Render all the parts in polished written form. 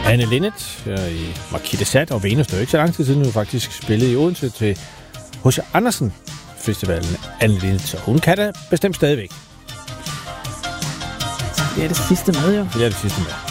Anne Linnet i Marquis de Sade og Venus. Det er ikke så lang tid siden, hun faktisk spillede i Odense til H.C. Andersen Festivalen. Anne Linnet, så hun kan da bestemt stadigvæk. Det er det sidste med, jo. Det er det sidste med.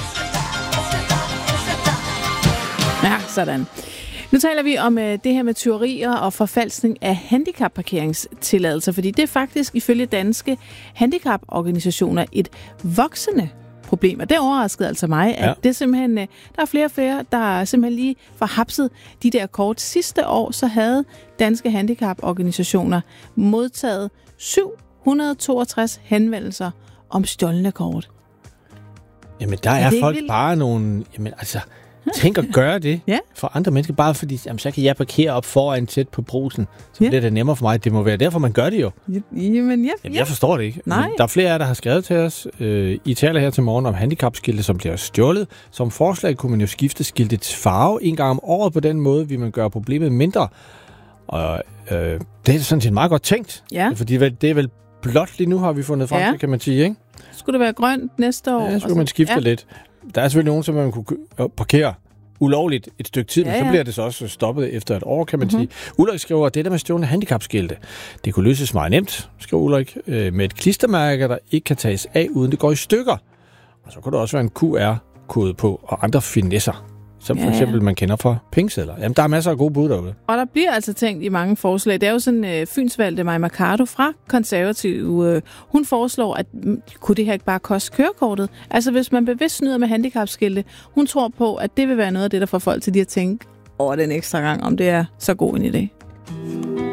Ja, sådan. Nu taler vi om det her med tyverier og forfalskning af handicapparkeringstilladelser, fordi det er faktisk ifølge danske handicaporganisationer et voksende problem. Og det overraskede altså mig, at det simpelthen, der er flere og flere, der simpelthen lige forhapset de der kort. Sidste år så havde danske handicaporganisationer modtaget 762 henvendelser om stjålne kort. Jamen, der er folk bare nogle... Jamen, altså... Tænk at gøre det for andre mennesker, bare fordi, jamen, så kan jeg parkere op foran tæt på brusen. Så bliver det nemmere for mig. Det må være derfor, man gør det jo. Jamen, jeg forstår det ikke. Nej. Der er flere af jer, der har skrevet til os. I taler her til morgen om handicapskilte, som bliver stjålet. Som forslag kunne man jo skifte skiltets farve en gang om året. På den måde vil man gøre problemet mindre. Og det er sådan set meget godt tænkt. Ja. Fordi det er vel blot lige nu, har vi fundet frem til, kan man sige, ikke? Skulle det være grønt næste år? Ja, så skulle man skifte lidt. Der er selvfølgelig nogen, som man kunne parkere ulovligt et stykke tid, men så bliver det så også stoppet efter et år, kan man sige. Ulrik skriver, at det der med stjålne handicapskilte, det kunne løses meget nemt, skriver Ulrik, med et klistermærke, der ikke kan tages af, uden det går i stykker. Og så kunne der også være en QR-kode på, og andre finesser, som for eksempel man kender fra pengesedler. Jamen, der er masser af gode bud derude. Og der bliver altså tænkt i mange forslag. Det er jo sådan, Fynsvalgte Maja Mercado fra Konservative, hun foreslår, at kunne det her ikke bare koste kørekortet? Altså, hvis man bevidst snyder med handicapskilte, hun tror på, at det vil være noget af det, der får folk til lige at tænke over den ekstra gang, om det er så god en idé.